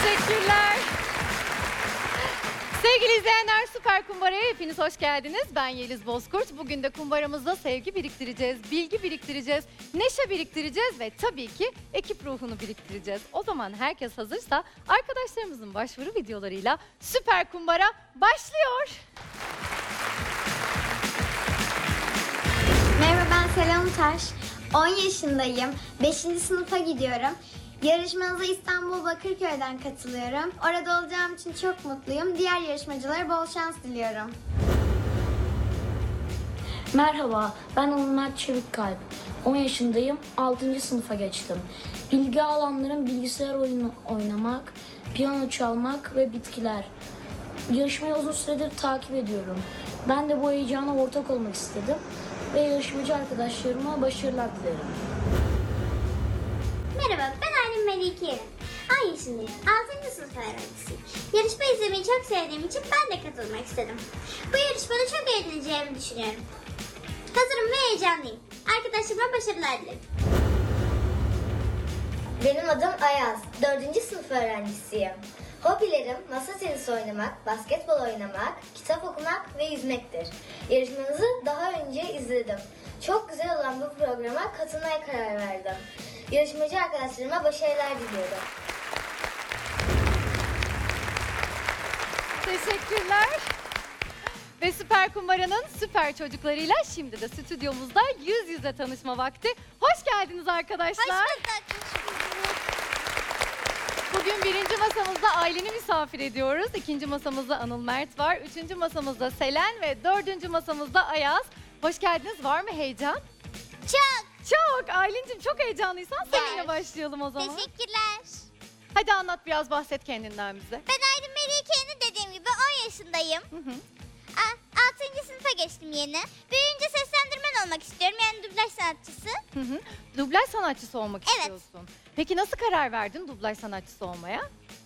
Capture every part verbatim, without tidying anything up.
Teşekkürler. Sevgili izleyenler, Süper Kumbara'ya hepiniz hoş geldiniz. Ben Yeliz Bozkurt. Bugün de kumbaramızda sevgi biriktireceğiz, bilgi biriktireceğiz, neşe biriktireceğiz ve tabii ki ekip ruhunu biriktireceğiz. O zaman herkes hazırsa arkadaşlarımızın başvuru videolarıyla Süper Kumbara başlıyor. Merhaba, ben Selam Taş. on yaşındayım. beşinci sınıfa gidiyorum. Yarışmanıza İstanbul Bakırköy'den katılıyorum. Orada olacağım için çok mutluyum. Diğer yarışmacılara bol şans diliyorum. Merhaba, ben Onur Çevikkalp. on yaşındayım, altıncı sınıfa geçtim. İlgi alanlarım bilgisayar oyunu oynamak, piyano çalmak ve bitkiler. Yarışmayı uzun süredir takip ediyorum. Ben de bu heyecana ortak olmak istedim ve yarışmacı arkadaşlarıma başarılar dilerim. Merhaba, ben Aylin Melike Yerim. on yaşındayım, altıncı sınıf öğrencisiyim. Yarışma izlemeyi çok sevdiğim için ben de katılmak istedim. Bu yarışmada çok eğleneceğimi düşünüyorum. Hazırım ve heyecanlıyım. Arkadaşlarıma başarılar dilerim. Benim adım Ayaz, dördüncü sınıf öğrencisiyim. Hobilerim masa tenisi oynamak, basketbol oynamak, kitap okumak ve yüzmektir. Yarışmanızı daha önce izledim. Çok güzel olan bu programa katılmaya karar verdim. Yarışmacı arkadaşlarıma başarılar diliyorum. Teşekkürler. Ve Süper Kumbara'nın süper çocuklarıyla şimdi de stüdyomuzda yüz yüze tanışma vakti. Hoş geldiniz arkadaşlar. Hoş bulduk. Bugün birinci masamızda Aylin'i misafir ediyoruz. İkinci masamızda Anıl Mert var. Üçüncü masamızda Selen ve dördüncü masamızda Ayaz. Hoş geldiniz. Var mı heyecan? Çok. Çok. Aylin'cim çok heyecanlıysan seninle Var. başlayalım o zaman. Teşekkürler. Hadi anlat biraz, bahset kendinden bize. Ben Aylin Melike Yerim, dediğim gibi on yaşındayım. Hı hı. altıncı sınıfa geçtim yeni. Büyüyünce seslendirmen olmak istiyorum, yani dublaj sanatçısı. Hı hı. Dublaj sanatçısı olmak Evet. istiyorsun. Peki nasıl karar verdin dublaj sanatçısı olmaya?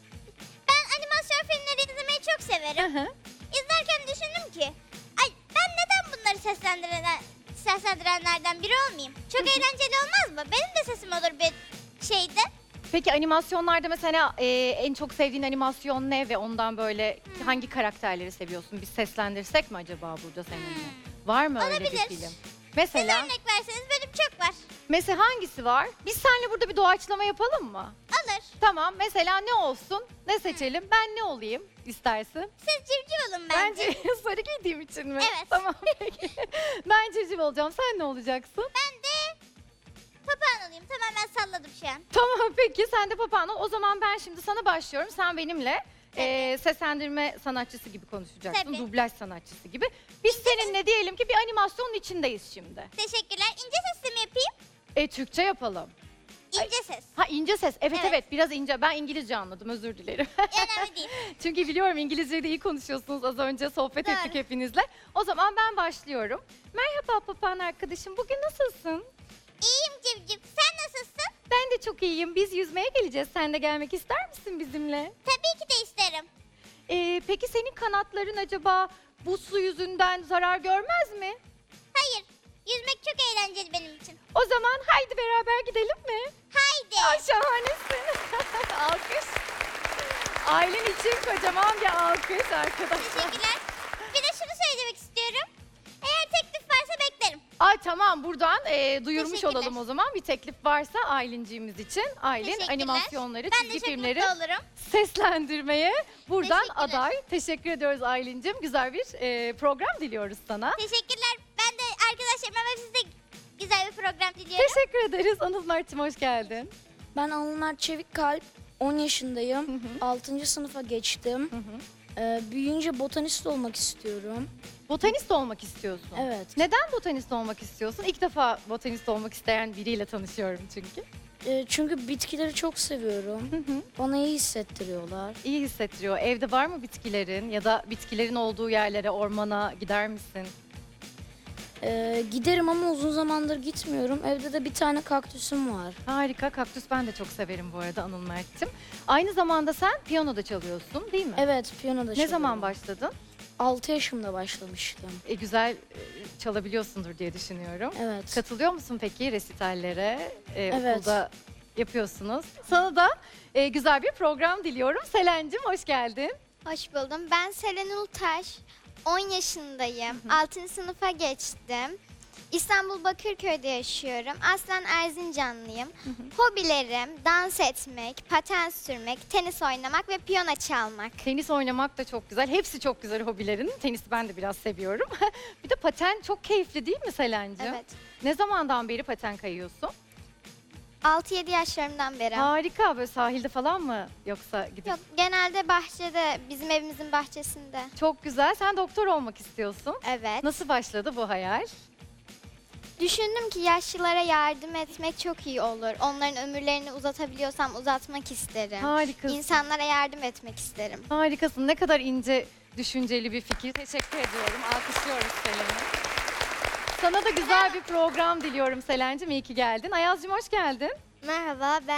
Ben animasyon filmleri izlemeyi çok severim. Hı hı. İzlerken düşündüm ki, ay ben neden bunları seslendiren, seslendirenlerden biri olmayayım? Çok eğlenceli olmaz mı? Benim de sesim olur bir şeyde. Peki animasyonlarda mesela e, en çok sevdiğin animasyon ne ve ondan böyle Hmm. hangi karakterleri seviyorsun? Biz seslendirsek mi acaba burada seninle? Var mı öyle bir Olabilir. film? Siz Mesela, örnek verseniz benim çok var. mesela hangisi var? Biz seninle burada bir doğaçlama yapalım mı? Alır. Tamam, mesela ne olsun? Ne seçelim? Ben ne olayım istersin? Siz civciv olun bence. Bence sarı giydiğim için mi? Evet. Tamam peki. Ben civciv olacağım. Sen ne olacaksın? Ben de papağan olayım. Tamamen salladım şu an. Tamam peki, sen de papağan ol. O zaman ben şimdi sana başlıyorum. Sen benimle e, seslendirme sanatçısı gibi konuşacaksın. Tabii. Dublaj sanatçısı gibi. Biz seninle diyelim ki bir animasyonun içindeyiz şimdi. Teşekkürler. İnce sesle mi yapayım? E Türkçe yapalım. İnce ses. Ha, ince ses. Evet, evet Evet. biraz ince. Ben İngilizce anladım, özür dilerim. Önemli değil. Çünkü biliyorum İngilizceyi de iyi konuşuyorsunuz. Az önce sohbet Doğru. ettik hepinizle. O zaman ben başlıyorum. Merhaba papağan arkadaşım. Bugün nasılsın? İyiyim civciv. Sen nasılsın? Ben de çok iyiyim. Biz yüzmeye geleceğiz. Sen de gelmek ister misin bizimle? Tabii ki de isterim. Ee, peki senin kanatların acaba bu su yüzünden zarar görmez mi? Hayır. Yüzmek çok eğlenceli benim için. O zaman haydi beraber gidelim mi? Haydi. Ay şahanesin. Alkış. Aylin için kocaman bir alkış arkadaşlar. Teşekkürler. Bir de şunu söylemek istiyorum. Eğer teklif varsa beklerim. Ay tamam, buradan e, duyurmuş Teşekkürler. olalım o zaman. Bir teklif varsa Aylinciğimiz için. Aylin Teşekkürler. animasyonları, Ben de çizgi çok filmleri mutlu olurum. seslendirmeye buradan Teşekkürler. aday. Teşekkür ediyoruz Aylin'cim. Güzel bir e, program diliyoruz sana. Teşekkürler. Ben de arkadaşlarıma ve size güzel bir program diliyorum. Teşekkür ederiz. Anıl Mert'cim hoş geldin. Ben Onur Çevikkalp, on yaşındayım, altıncı sınıfa geçtim. Hı hı. Ee, büyüyünce botanist olmak istiyorum. Botanist olmak istiyorsun. Evet. Neden botanist olmak istiyorsun? İlk defa botanist olmak isteyen biriyle tanışıyorum çünkü. Ee, çünkü bitkileri çok seviyorum. Hı hı. Bana iyi hissettiriyorlar. İyi hissettiriyor. Evde var mı bitkilerin ya da bitkilerin olduğu yerlere, ormana gider misin? Ee, giderim ama uzun zamandır gitmiyorum. Evde de bir tane kaktüsüm var. Harika. Kaktüs ben de çok severim bu arada Anıl Mert'cim. Aynı zamanda sen piyano da çalıyorsun değil mi? Evet, piyano da Ne zaman çalıyorum. başladın? altı yaşımda başlamıştım. E, güzel e, çalabiliyorsundur diye düşünüyorum. Evet. Katılıyor musun peki resitallere? E, Evet. Okulda yapıyorsunuz. Sana da e, güzel bir program diliyorum. Selen'cim hoş geldin. Hoş buldum. Ben Selen Ulutaş. on yaşındayım. altıncı sınıfa geçtim. İstanbul Bakırköy'de yaşıyorum. Aslen Erzincanlıyım. Hobilerim dans etmek, paten sürmek, tenis oynamak ve piyano çalmak. Tenis oynamak da çok güzel. Hepsi çok güzel hobilerin. Tenisi ben de biraz seviyorum. Bir de paten çok keyifli değil mi Selen'cim? Evet. Ne zamandan beri paten kayıyorsun? altı yedi yaşlarımdan beri. Harika. Böyle sahilde falan mı yoksa gidip? Yok, genelde bahçede, bizim evimizin bahçesinde. Çok güzel. Sen doktor olmak istiyorsun. Evet. Nasıl başladı bu hayal? Düşündüm ki yaşlılara yardım etmek çok iyi olur. Onların ömürlerini uzatabiliyorsam uzatmak isterim. Harikasın. İnsanlara yardım etmek isterim. Harikasın. Ne kadar ince, düşünceli bir fikir. Teşekkür ediyorum. Alkışlıyoruz Selen'i. Sana da güzel bir program diliyorum Selen'cim. İyi ki geldin. Ayaz'cığım hoş geldin. Merhaba, ben